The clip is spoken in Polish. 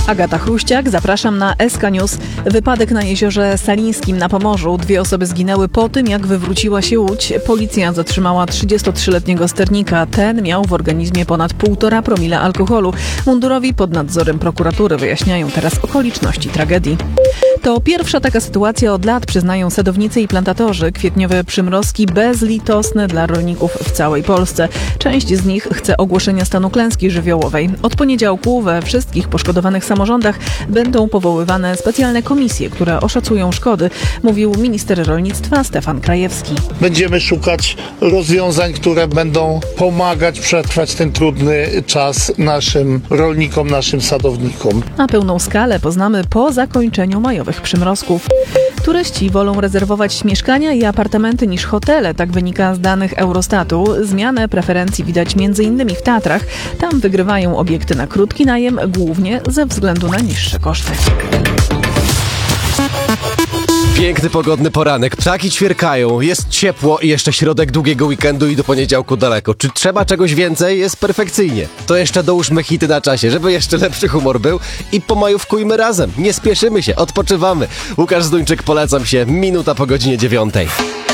Agata Chruściak, zapraszam na SK News. Wypadek na jeziorze Salińskim na Pomorzu. 2 osoby zginęły po tym, jak wywróciła się łódź. Policja zatrzymała 33-letniego sternika. Ten miał w organizmie ponad 1,5 promila alkoholu. Mundurowi pod nadzorem prokuratury wyjaśniają teraz okoliczności tragedii. To pierwsza taka sytuacja od lat, przyznają sadownicy i plantatorzy. Kwietniowe przymrozki bezlitosne dla rolników w całej Polsce. Część z nich chce ogłoszenia stanu klęski żywiołowej. Od poniedziałku we wszystkich poszkodowanych samorządach będą powoływane specjalne komisje, które oszacują szkody, mówił minister rolnictwa Stefan Krajewski. Będziemy szukać rozwiązań, które będą pomagać przetrwać ten trudny czas naszym rolnikom, naszym sadownikom. A pełną skalę poznamy po zakończeniu majowych przymrozków. Turyści wolą rezerwować mieszkania i apartamenty niż hotele, tak wynika z danych Eurostatu. Zmianę preferencji widać m.in. w Tatrach. Tam wygrywają obiekty na krótki najem, głównie ze względu na niższe koszty. Piękny, pogodny poranek, ptaki ćwierkają, jest ciepło i jeszcze środek długiego weekendu i do poniedziałku daleko. Czy trzeba czegoś więcej? Jest perfekcyjnie. To jeszcze dołóżmy hity na czasie, żeby jeszcze lepszy humor był i pomajówkujmy razem. Nie spieszymy się, odpoczywamy. Łukasz Zduńczyk, polecam się, minuta po godzinie 9.